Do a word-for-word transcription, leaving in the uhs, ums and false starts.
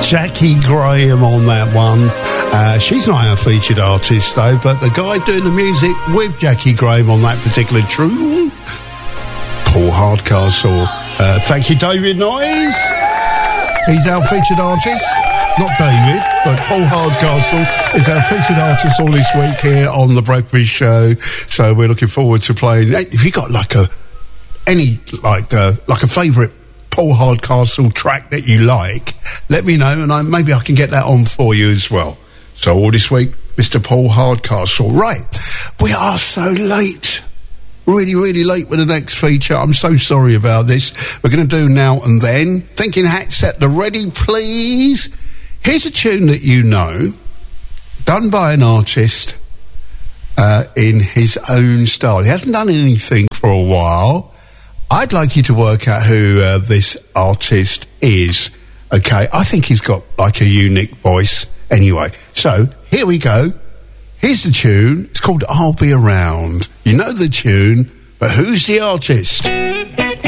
Jackie Graham on that one. Uh, she's not our featured artist though, but the guy doing the music with Jackie Graham on that particular tune, Paul Hardcastle. Uh, thank you, David Noyes. He's our featured artist. Not David, but Paul Hardcastle is our featured artist all this week here on The Breakfast Show. So we're looking forward to playing. If you got like a, any, like a, like a favourite Paul Hardcastle track that you like, let me know and I, maybe I can get that on for you as well. So all this week, Mister Paul Hardcastle. Right, we are so late. Really, really late with the next feature. I'm so sorry about this. We're going to do Now and Then. Thinking Hat set the ready, please. Here's a tune that you know, done by an artist uh, in his own style. He hasn't done anything for a while. I'd like you to work out who uh, this artist is. Okay, I think he's got like a unique voice anyway. So, here we go. Here's the tune. It's called I'll Be Around. You know the tune, but who's the artist?